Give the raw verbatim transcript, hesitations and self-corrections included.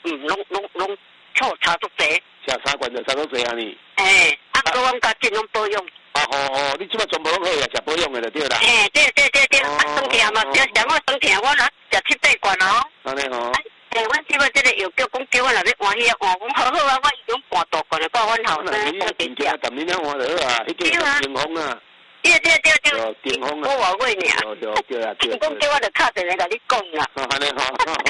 嗯，拢拢拢错差足济。 食三罐就差足济啊你。 哎，啊，搁阮家尽拢保养。 啊哦哦，你即摆全部拢可以啊，食保养的就对啦。 哎，对对对对，啊，生疼嘛，只要想我生疼，我若食七八罐哦。 安尼吼。 哎，阮即摆即个药叫讲叫我内面换遐换，讲好好啊，我已经换大罐了，到阮后生放电视。但你遐换就好啊，迄叫顶峰啊。 对对对对。 顶峰啊。 我话过尔。 对对对啊。 你讲叫我着敲电话甲你讲啦。 安尼吼。